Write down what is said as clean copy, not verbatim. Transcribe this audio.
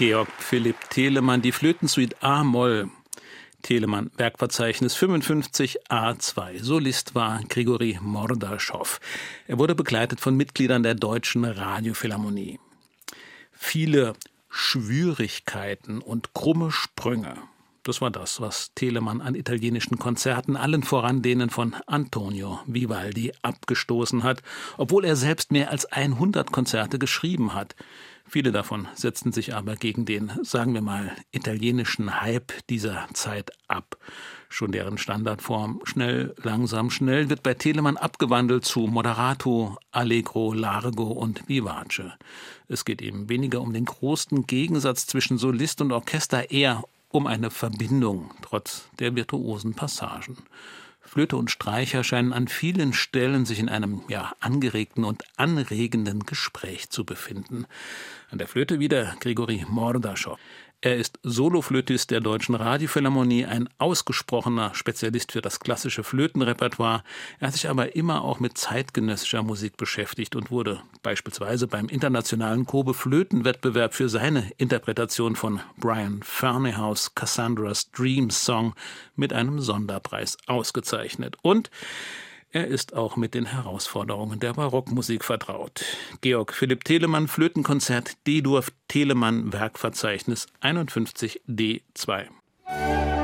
Georg Philipp Telemann, die Flötensuite A-Moll. Telemann, Werkverzeichnis 55 A2. Solist war Grigori Mordaschow. Er wurde begleitet von Mitgliedern der Deutschen Radiophilharmonie. Viele Schwierigkeiten und krumme Sprünge. Das war das, was Telemann an italienischen Konzerten, allen voran denen von Antonio Vivaldi, abgestoßen hat, obwohl er selbst mehr als 100 Konzerte geschrieben hat. Viele davon setzten sich aber gegen den, sagen wir mal, italienischen Hype dieser Zeit ab. Schon deren Standardform schnell, langsam, schnell wird bei Telemann abgewandelt zu Moderato, Allegro, Largo und Vivace. Es geht eben weniger um den großen Gegensatz zwischen Solist und Orchester, eher um eine Verbindung, trotz der virtuosen Passagen. Flöte und Streicher scheinen an vielen Stellen sich in einem angeregten und anregenden Gespräch zu befinden. An der Flöte wieder Grigori Mordaschow. Er ist Soloflötist der Deutschen Radiophilharmonie, ein ausgesprochener Spezialist für das klassische Flötenrepertoire. Er hat sich aber immer auch mit zeitgenössischer Musik beschäftigt und wurde beispielsweise beim internationalen Kobe-Flötenwettbewerb für seine Interpretation von Brian Ferneyhough Cassandra's Dream Song mit einem Sonderpreis ausgezeichnet. Und er ist auch mit den Herausforderungen der Barockmusik vertraut. Georg Philipp Telemann, Flötenkonzert D-Dur, Telemann, Werkverzeichnis 51 D2.